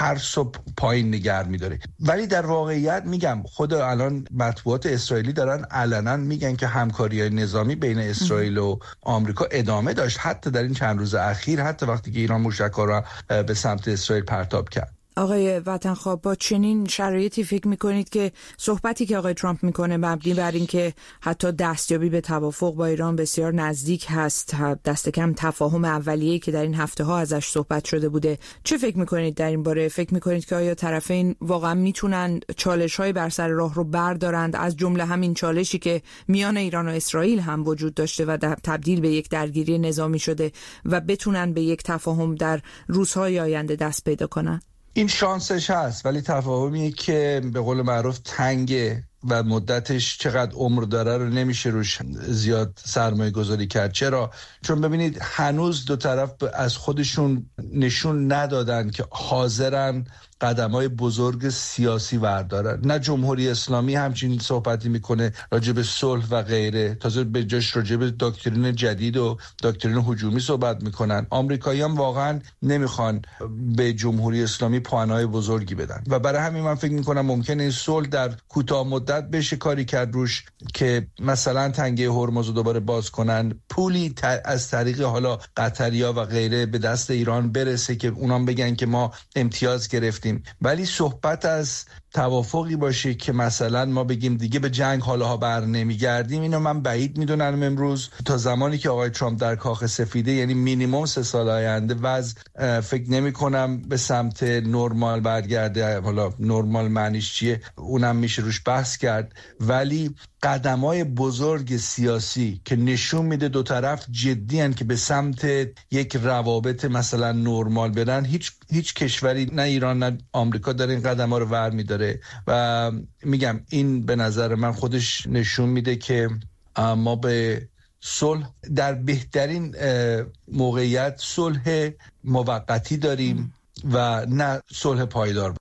ترس و پایین نگه می‌داره. ولی در واقعیت میگم خود الان مطبوعات اسرائیلی دارن علنا میگن که همکاری‌های نظامی بین اسرائیل و آمریکا ادامه داشت، حتی در این چند روز اخیر، حتی وقتی که ایران موشک‌ها را به سمت اسرائیل پرتاب کرد. آقای وطنخواه، با چنین شرایطی فکر میکنید که صحبتی که آقای ترامپ میکنه مبنی بر این که حتی دستیابی به توافق با ایران بسیار نزدیک هست، دست کم تفاهم اولیه‌ای که در این هفته ها ازش صحبت شده بوده، چه فکر میکنید در این باره؟ فکر میکنید که آیا طرفین واقعا میتونن چالش‌های بر سر راه رو بردارند، از جمله همین چالشی که میان ایران و اسرائیل هم وجود داشته و تبدیل به یک درگیری نظامی شده و بتونن به یک تفاهم در روزهای آینده دست پیدا کنن؟ این شانسش هست، ولی تفاهمیه که به قول معروف تنگه و مدتش چقدر عمر داره رو نمیشه روش زیاد سرمایه گذاری کرد. چرا؟ چون ببینید هنوز دو طرف از خودشون نشون ندادن که حاضرن قدم‌های بزرگ سیاسی بردارن. نه جمهوری اسلامی همچین صحبتی میکنه راجع به صلح و غیره، تازه به جاش راجع به داکترین جدید و داکترین هجومی صحبت میکنن. آمریکایی‌ها واقعا نمیخوان به جمهوری اسلامی پوانای بزرگی بدن و برای همین من فکر میکنم ممکنه این صلح در کوتاه مدت بشه کاری کرد روش که مثلا تنگه هرمز رو دوباره باز کنن، پولی از طریق حالا قطریا و غیره به دست ایران برسه که اونام بگن که ما امتیاز گرفتیم. ولی صحبت از توافقی باشه که مثلا ما بگیم دیگه به جنگ حالاها بر نمیگردیم، اینو من بعید میدونم امروز. تا زمانی که آقای ترامپ در کاخ سفیده، یعنی مینیمم 3 سال آینده، وضع فکر نمی کنم به سمت نرمال برگرده. حالا نرمال معنیش چیه اونم میشه روش بحث کرد، ولی قدم‌های بزرگ سیاسی که نشون میده دو طرف جدی هن که به سمت یک روابط مثلا نرمال برن، هیچ کشوری، نه ایران نه آمریکا، داره این قدم‌ها رو ور میداره و میگم این به نظر من خودش نشون میده که ما به صلح در بهترین موقعیت صلح موقتی داریم و نه صلح پایدار.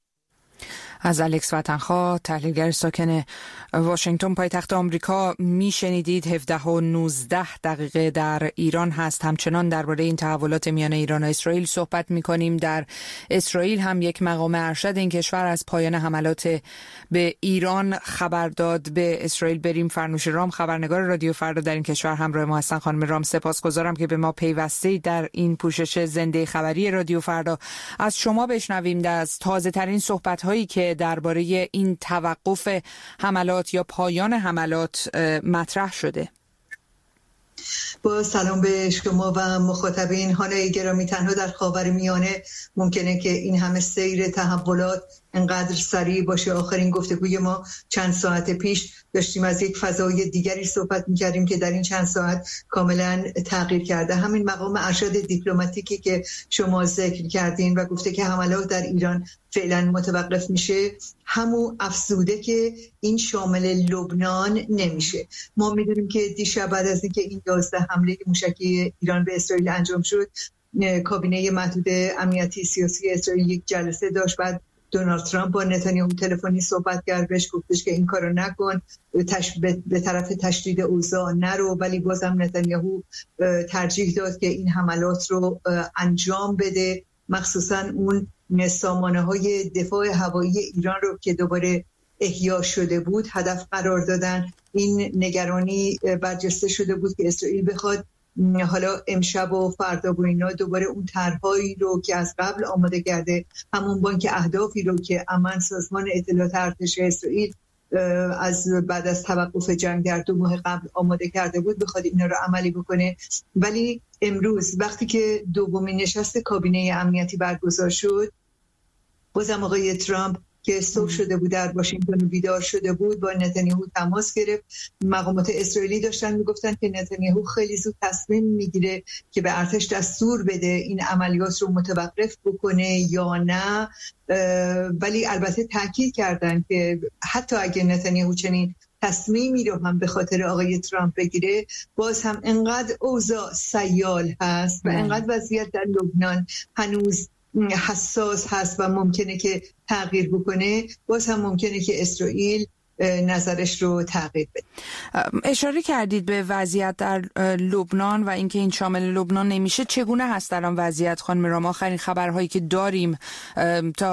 از الکس وطنخواه، تحلیلگر ساکن واشنگتن پایتخت آمریکا، میشنیدید. 17:19 در ایران هست. همچنان درباره این تحولات میان ایران و اسرائیل صحبت میکنیم. در اسرائیل هم یک مقام ارشد این کشور از پایان حملات به ایران خبر داد. به اسرائیل بریم. فرنوش رام، خبرنگار رادیو فردا در این کشور، همراه ما هستن. خانم رام، سپاسگزارم که به ما پیوسته در این پوشش زنده خبری رادیو فردا. از شما بشنویم از تازه ترین صحبت هایی که درباره این توقف حملات یا پایان حملات مطرح شده. با سلام به شما و مخاطبین. خانه گرامی، تنها در خاورمیانه ممکنه که این همه سیر تحولات انقدر سریع باشه. آخرین گفتگوی ما چند ساعت پیش داشتیم از یک فضای دیگری صحبت می‌کردیم که در این چند ساعت کاملا تغییر کرده. همین مقام ارشد دیپلماتیکی که شما ذکر کردین و گفته که حملات در ایران فعلا متوقف میشه، همون افزوده که این شامل لبنان نمیشه. ما میدونیم که دیشب بعد از اینکه این 11 حمله موشکی ایران به اسرائیل انجام شد، کابینه محدود امنیتی سیاسی اسرائیل یک جلسه داشت. بعد دونالد ترامپ با نتانیاهو تلفنی صحبت کرد، بهش گفتش که این کارو نکن، به طرف تشدید اوضاع نرو، ولی بازم نتانیاهو ترجیح داد که این حملات رو انجام بده، مخصوصا اون سامانه‌های دفاع هوایی ایران رو که دوباره احیا شده بود هدف قرار دادن. این نگرانی برجسته شده بود که اسرائیل بخواد حالا امشب و فردا و اینا دوباره اون طرح‌هایی رو که از قبل آماده کرده، همون بانک اهدافی رو که امن سازمان اطلاعات ارتش اسرائیل از بعد از توقف جنگ در 2 ماه قبل آماده کرده بود، بخواد اینا رو عملی بکنه. ولی امروز وقتی که دومین نشست کابینه امنیتی برگزار شد، بازم آقای ترامپ که صبح شده بود در واشنگتن و بیدار شده بود، با نتانیاهو تماس گرفت. مقامات اسرائیلی داشتن میگفتن که نتانیاهو خیلی زود تصمیم میگیره که به ارتش دستور بده این عملیات رو متوقف بکنه یا نه، ولی البته تاکید کردن که حتی اگه نتانیاهو چنین تصمیمی رو هم به خاطر آقای ترامپ بگیره، باز هم انقدر اوضاع سیال هست و انقدر وضعیت در لبنان هنوز حساس هست و ممکنه که تغییر بکنه، باز هم ممکنه که اسرائیل نظرش رو تغییر بده. اشاره کردید به وضعیت در لبنان و اینکه این شامل لبنان نمیشه. چگونه هست الان وضعیت خانم رام؟ آخرین خبرهایی که داریم تا